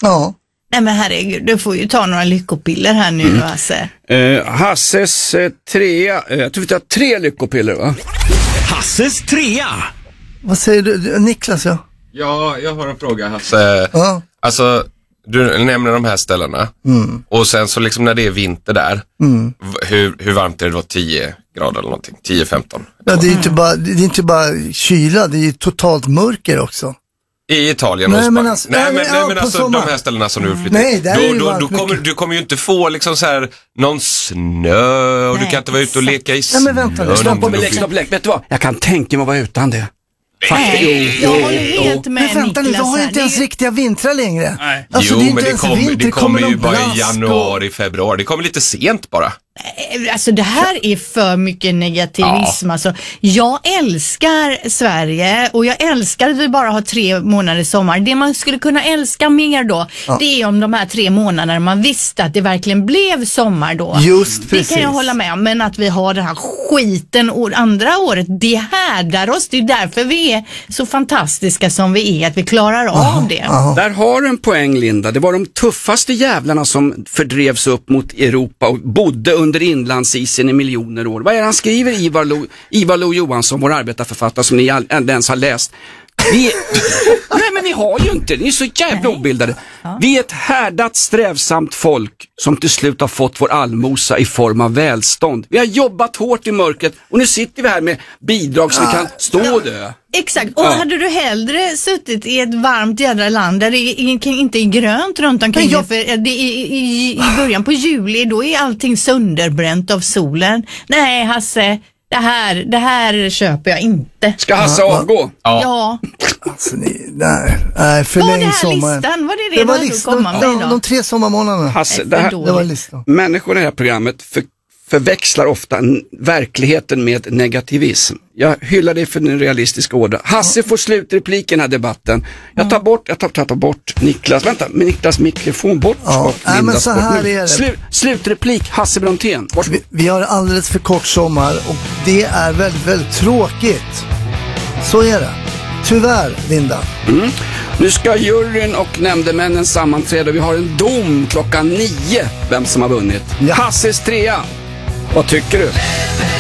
Ja. Nej men herregud, du får ju ta några lyckopiller här nu då, Hasse. Hasses trea, jag tror vi tar 3 lyckopiller, va? Hasses trea. Vad säger du, Niklas? Ja, jag har en fråga, Hasse. Ja. Alltså, du nämner de här ställena. Och sen så liksom när det är vinter där, hur varmt är det då? 10 grader eller någonting? 10-15? Ja, det är inte bara kyla, det är ju totalt mörker också. I Italien Nej, och men alltså, de här ställena som du flyttar. Nej, där är ju varmt du kommer ju inte få liksom så här någon snö och du kan inte vara ute och leka i snö. Nej, men vänta nu, Stopp, vet du vad? Jag kan tänka mig att vara utan det. Nej, jag håller helt med Men vänta nu, vi Niklas har ju här. inte ens riktiga vintrar längre. Nej. Alltså, Jo, men det kommer ju bara i januari, februari. Det kommer lite sent bara. Alltså det här är för mycket negativism. Ja. Alltså, jag älskar Sverige och jag älskar att vi bara har 3 månader sommar. Det man skulle kunna älska mer då, det är om de här 3 månaderna man visste att det verkligen blev sommar då. Just precis. Det kan jag hålla med om, men att vi har den här skiten andra året, det härdar oss. Det är därför vi är så fantastiska som vi är, att vi klarar av det. Där har du en poäng, Linda. Det var de tuffaste jävlarna som fördrevs upp mot Europa och bodde under inlandsisen i miljoner år. Vad är det han skriver, Ivar Lo Johansson, vår arbetarförfattare som ni inte ens har läst? Nej, men ni har ju inte. Ni är så jävla obildade. Vi är ett härdat, strävsamt folk som till slut har fått vår allmosa i form av välstånd. Vi har jobbat hårt i mörkret och nu sitter vi här med bidrag så vi kan stå och dö. Exakt, och hade du hellre suttit i ett varmt jädra land där det inte är grönt runt omkring för det i början på juli, då är allting sönderbränt av solen. Nej, Hasse, det här köper jag inte. Ska Hasse avgå? Ja. Alltså, nej, förläng sommaren. Listan? Var det var listan. De 3 sommarmånaderna. Hasse, det var listan. Människorna i det här programmet förväxlar ofta verkligheten med negativism. Jag hyllar dig för den realistiska ordet. Hasse får slutrepliken i den här debatten. Jag tar bort Niklas. Vänta, med Niklas mikrofon bort. Nej, men så här är det. Slutreplik, Hasse Brontén. Vi har alldeles för kort sommar och det är väldigt, väldigt tråkigt. Så är det. Tyvärr, Linda. Nu ska juryn och nämndemännen sammanträda och vi har en dom 9:00 vem som har vunnit. Hasses trea. Vad tycker du?